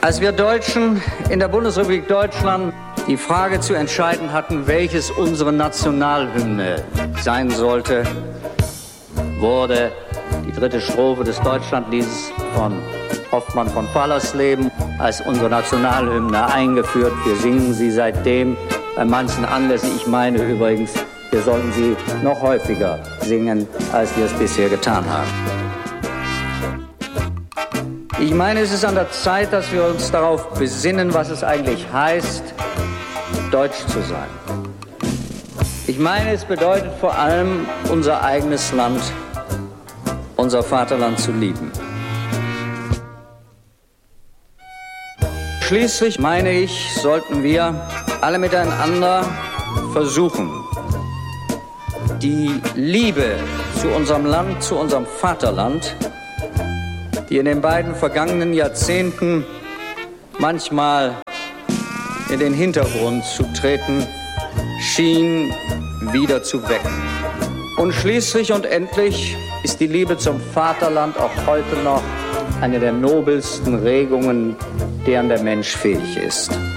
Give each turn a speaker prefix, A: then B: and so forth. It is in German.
A: Als wir Deutschen in der Bundesrepublik Deutschland die Frage zu entscheiden hatten, welches unsere Nationalhymne sein sollte, wurde die dritte Strophe des Deutschlandliedes von Hoffmann von Fallersleben als unsere Nationalhymne eingeführt. Wir singen sie seitdem bei manchen Anlässen. Ich meine übrigens, wir sollten sie noch häufiger singen, als wir es bisher getan haben. Ich meine, es ist an der Zeit, dass wir uns darauf besinnen, was es eigentlich heißt, deutsch zu sein. Ich meine, es bedeutet vor allem, unser eigenes Land, unser Vaterland zu lieben. Schließlich, meine ich, sollten wir alle miteinander versuchen, die Liebe zu unserem Land, zu unserem Vaterland, die in den beiden vergangenen Jahrzehnten manchmal in den Hintergrund zu treten schien, wieder zu wecken. Und schließlich und endlich ist die Liebe zum Vaterland auch heute noch eine der nobelsten Regungen, deren der Mensch fähig ist.